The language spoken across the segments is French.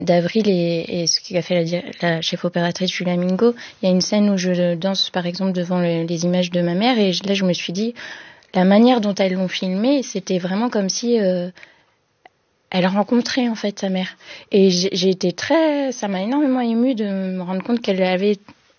d'Avril et ce qu'a fait la chef opératrice Julia Mingo. Il y a une scène où je danse, par exemple, devant les images de ma mère, et là, je me suis dit, la manière dont elles l'ont filmé, c'était vraiment comme si elle rencontrait, en fait, sa mère. Et j'ai été ça m'a énormément émue de me rendre compte qu'elle avait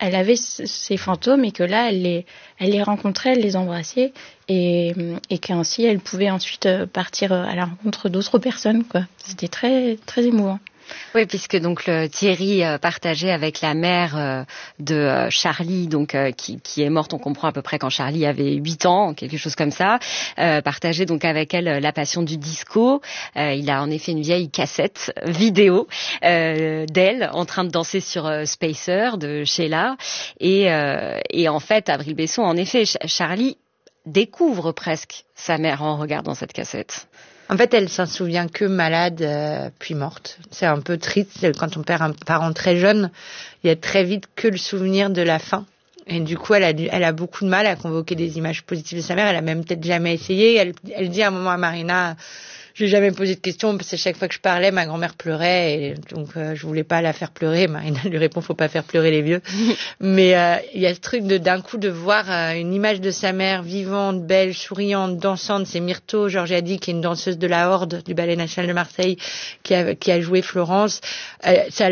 ces fantômes, et que là, elle les rencontrait, elle les embrassait, et qu'ainsi, elle pouvait ensuite partir à la rencontre d'autres personnes, quoi. C'était très, très émouvant. Oui, puisque donc Thierry partageait avec la mère de Charlie, donc qui est morte, on comprend à peu près quand Charlie avait 8 ans, quelque chose comme ça, partageait donc avec elle la passion du disco. Il a en effet une vieille cassette vidéo d'elle en train de danser sur Spacer de Sheila, et en fait, Avril Besson, en effet, Charlie découvre presque sa mère en regardant cette cassette. En fait, elle s'en souvient que malade, puis morte. C'est un peu triste. Quand on perd un parent très jeune, il y a très vite que le souvenir de la fin. Et du coup, elle a beaucoup de mal à convoquer des images positives de sa mère. Elle a même peut-être jamais essayé. Elle dit à un moment à Marina, je n'ai jamais posé de questions parce que chaque fois que je parlais, ma grand-mère pleurait, et donc je voulais pas la faire pleurer. Marina lui répond, faut pas faire pleurer les vieux. Mais il y a ce truc d'un coup de voir une image de sa mère vivante, belle, souriante, dansante. C'est Myrto Georgiadi, qui est une danseuse de la Horde du Ballet National de Marseille, qui a joué Florence. Ça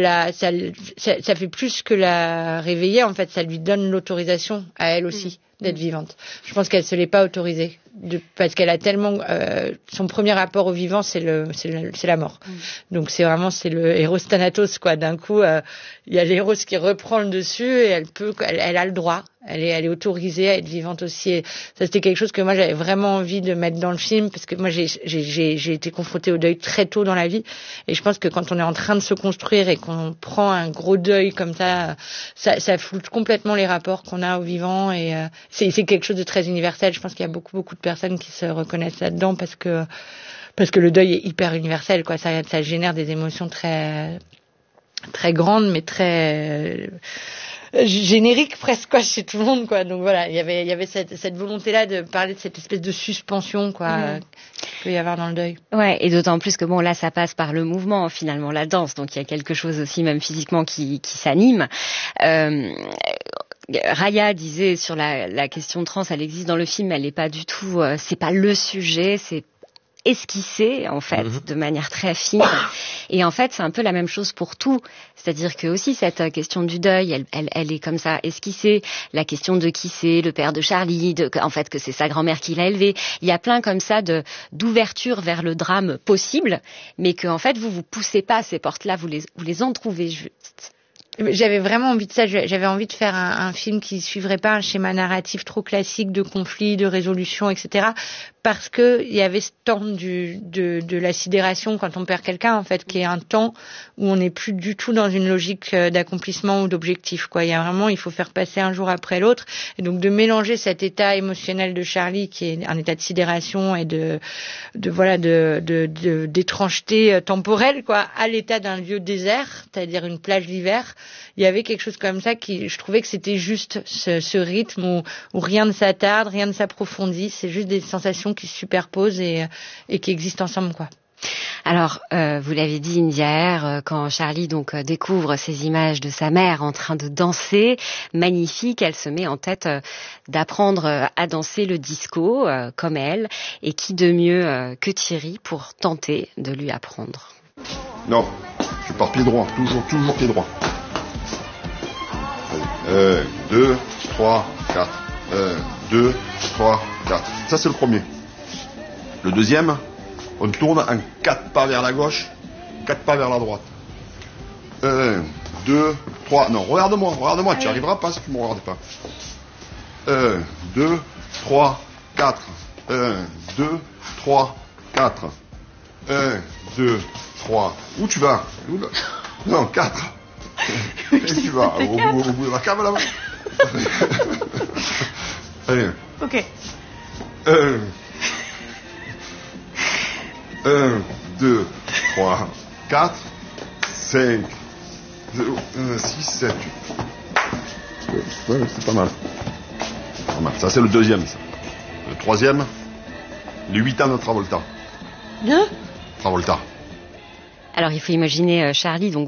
fait plus que la réveiller, en fait. Ça lui donne l'autorisation à elle aussi d'être vivante. Je pense qu'elle se l'est pas autorisée, parce qu'elle a tellement son premier rapport au vivant, c'est la mort. Donc c'est le héros Thanatos, quoi. D'un coup, il y a l'héros qui reprend le dessus, et elle a le droit. Elle est autorisée à être vivante aussi. Et ça, c'était quelque chose que moi, j'avais vraiment envie de mettre dans le film, parce que moi, j'ai été confrontée au deuil très tôt dans la vie. Et je pense que quand on est en train de se construire et qu'on prend un gros deuil comme ça floute complètement les rapports qu'on a au vivant. Et c'est quelque chose de très universel. Je pense qu'il y a beaucoup de personnes qui se reconnaissent là-dedans, parce que le deuil est hyper universel, quoi. Ça génère des émotions très, très grandes, mais très générique presque, quoi, chez tout le monde, quoi. Donc voilà, il y avait cette volonté-là de parler de cette espèce de suspension, quoi, qu'il peut y avoir dans le deuil. Ouais, et d'autant plus que bon, là, ça passe par le mouvement, finalement, la danse. Donc il y a quelque chose aussi, même physiquement, qui s'anime. Raya disait sur la question trans, elle existe dans le film, elle n'est pas du tout, c'est pas le sujet, c'est esquissé, en fait, de manière très fine. Et en fait, c'est un peu la même chose pour tout. C'est-à-dire que aussi, cette question du deuil, elle est comme ça esquissée. La question de qui c'est, le père de Charlie, en fait, que c'est sa grand-mère qui l'a élevé. Il y a plein comme ça d'ouverture vers le drame possible, mais que, en fait, vous poussez pas à ces portes-là, vous les entrouvez juste. J'avais vraiment envie de ça. J'avais envie de faire un film qui suivrait pas un schéma narratif trop classique de conflit, de résolution, etc. Parce que il y avait ce temps de la sidération quand on perd quelqu'un, en fait, qui est un temps où on n'est plus du tout dans une logique d'accomplissement ou d'objectif, quoi. Il faut faire passer un jour après l'autre. Et donc de mélanger cet état émotionnel de Charlie, qui est un état de sidération et d'étrangeté temporelle, quoi, à l'état d'un lieu désert, c'est-à-dire une plage l'hiver. Il y avait quelque chose comme ça je trouvais que c'était juste ce rythme où rien ne s'attarde, rien ne s'approfondit. C'est juste des sensations qui se superposent et qui existent ensemble, quoi. Alors, vous l'avez dit, India Air, quand Charlie donc découvre ces images de sa mère en train de danser, magnifique, elle se met en tête d'apprendre à danser le disco comme elle, et qui de mieux que Thierry pour tenter de lui apprendre. Non, je pars pied droit, toujours pied droit. 2, 3, 4. 2, 3, 4. Ça, c'est le premier. Le deuxième, on tourne en 4 pas vers la gauche, 4 pas vers la droite. 1, 2, 3. Non, regarde-moi, tu n'y arriveras pas si tu ne me regardes pas. 1, 2, 3, 4. 1, 2, 3, 4. 1, 2, 3. Où tu vas? Non, 4. Et tu vas au bout de la cave, là-bas. Allez. Ok. 1, 2, 3, 4, 5, 6, 7, 8. C'est pas mal. Ça, c'est le deuxième, ça. Le troisième, les 8 ans de Travolta. Deux Travolta. Alors, il faut imaginer Charlie, donc